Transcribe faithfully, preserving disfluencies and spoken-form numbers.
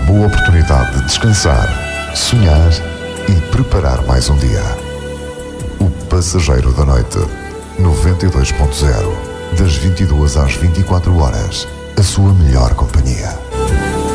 boa oportunidade de descansar, sonhar e preparar mais um dia. O Passageiro da Noite, noventa e dois ponto zero, das vinte e duas às vinte e quatro horas, a sua melhor companhia.